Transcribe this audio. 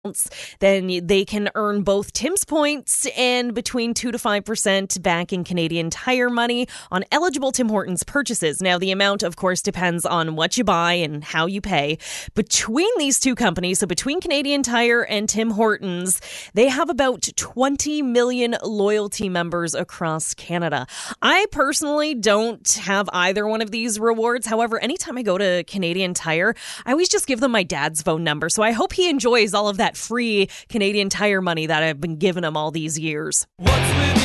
then they can earn both Tim's points and between 2 to 5% back in Canadian Tire money on eligible Tim Hortons purchases. Now, the amount, of course, depends on what you buy and how you pay. Between these two companies, so between Canadian Tire and Tim Hortons, they have about 20 million loyalty members across Canada. I personally don't have either one of these rewards. However, anytime I go to Canadian Tire, I always just give them my dad's phone number. So I hope he enjoys all of that free Canadian Tire money that I've been giving him all these years.